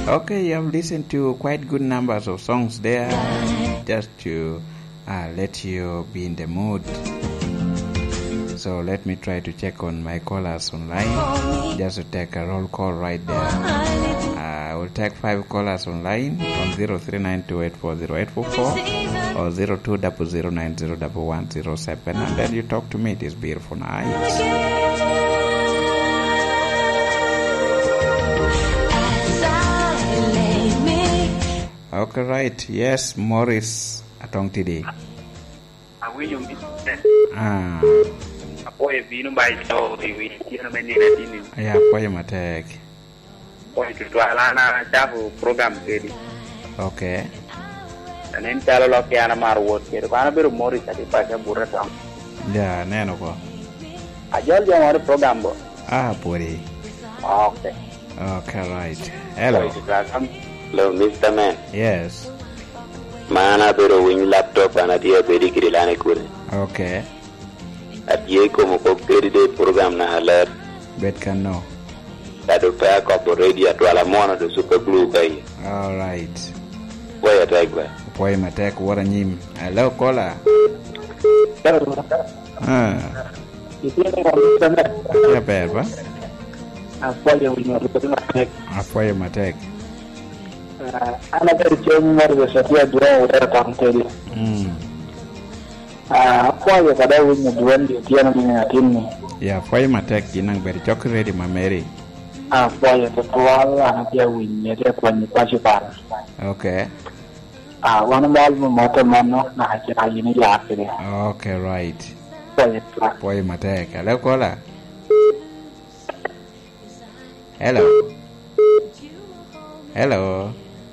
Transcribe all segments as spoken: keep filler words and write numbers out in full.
Okay, you have listened to quite good numbers of songs there, just to uh, let you be in the mood. So let me try to check on my callers online, just to take a roll call right there. Uh, I will take five callers online on zero three nine two eight four zero eight four four or zero two zero zero nine zero one one zero seven, and then you talk to me this beautiful night. Okay, right. Yes, Morris Atong today. Ah. Apoy vino by so we tira meni na dini. Yeah, apoy matek. Apoy tu alana chafu program kedi. Okay. Tanen chalo lo ke ana mar wot ke kana biru Morris ati pa ka burra tam. Yeah, neno ko. Ajal jo mar program bo. Ah, puri. Okay. Okay, right. Hello. Hello, Mister Man. Yes. Mana pero win laptop ana dia beri kirilane kure. Okay. At ye como ko keri de program na halar. Bet can no. That pa ko radio to ala mona de super blue kai. All right. Boy attack ba. Boy matek wara nyim. Hello caller. Ah. Ya perba. Apoy win matek. Apoy matek. Ana dari jom mar de satia dua ora tangteli. Mm. Ah, apoy kada win duan de tiana ni atini. Ya, apoy matek jinang ber jok ready mameri. Apoy to tuala na dia win ne dia kwani kwasi para. Okay. Ah, wana mal mo mata mano na hakira yini ya akire. Okay, right. Apoy tra. Apoy matek. Hello caller. Hello. Hello.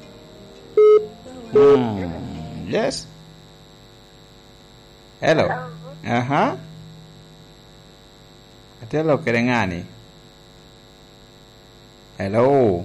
Hmm. Yes. Hello. Uh-huh. Hello, Kerengani. Hello.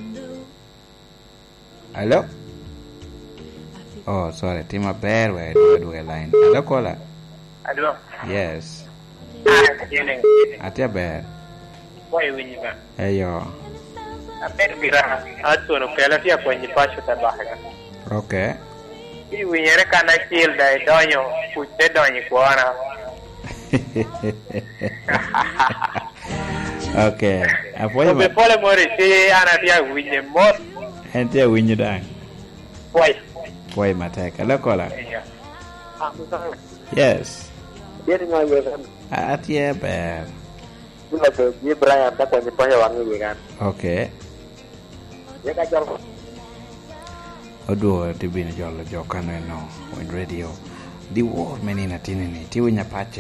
Hello. Oh, sorry. Tima Bear, where do I line? Hello, caller. Hello. Yes. Ah, tiene. Atia Bear. Boy win ba. Hey yo. Aper bira. Ato no pela tia kwenye pasho tabaha. Okay. I winyere kana chiel dai donyo puche donyi kuona. Okay. Apoy ma. Pole mori si ana dia winye mot. Ente winye dang. Boy. Boy matek. Hello caller. Yeah. Yes. Yeri ngoy wesan. Atia Bear. Bila ke ye Brian ta kwenye pasho wangi kan. Okay. Ye ka jor. Oduo tibini jolo jokano no on radio. Di wo menina tinini tiwinya pache